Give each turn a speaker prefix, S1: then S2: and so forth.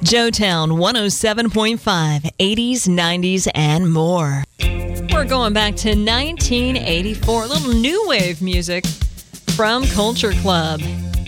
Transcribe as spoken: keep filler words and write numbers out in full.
S1: Joetown one oh seven point five, eighties, nineties, and more. We're going back to nineteen eighty-four. A little new wave music from Culture Club.